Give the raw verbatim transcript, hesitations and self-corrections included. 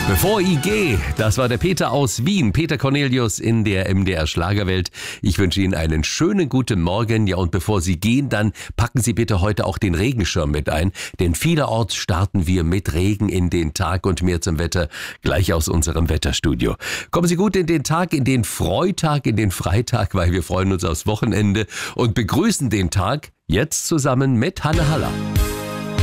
Bevor ich gehe, das war der Peter aus Wien, Peter Cornelius in der M D R Schlagerwelt. Ich wünsche Ihnen einen schönen guten Morgen. Ja, und bevor Sie gehen, dann packen Sie bitte heute auch den Regenschirm mit ein, denn vielerorts starten wir mit Regen in den Tag und mehr zum Wetter gleich aus unserem Wetterstudio. Kommen Sie gut in den Tag, in den Freitag, in den Freitag, weil wir freuen uns aufs Wochenende und begrüßen den Tag jetzt zusammen mit Hanne Haller.